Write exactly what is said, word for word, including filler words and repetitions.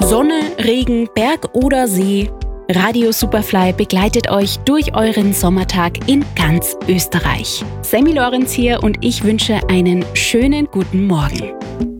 Sonne, Regen, Berg oder See, Radio Superfly begleitet euch durch euren Sommertag in ganz Österreich. Sammy Lorenz hier und ich wünsche einen schönen guten Morgen.